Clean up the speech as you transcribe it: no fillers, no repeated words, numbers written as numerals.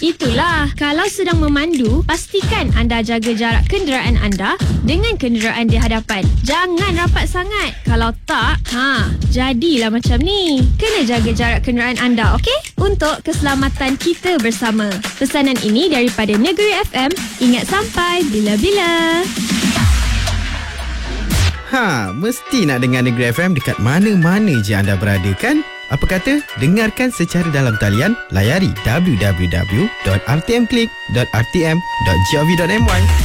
Itulah, kalau sedang memandu, pastikan anda jaga jarak kenderaan anda dengan kenderaan di hadapan. Jangan rapat sangat. Kalau tak, jadilah macam ni. Kena jaga jarak kenderaan anda, okey? Untuk keselamatan kita bersama. Pesanan ini daripada Negeri FM. Ingat sampai bila-bila. Mesti nak dengar Negeri FM dekat mana-mana je anda berada kan? Apa kata? Dengarkan secara dalam talian, layari www.rtmclick.rtm.gov.my.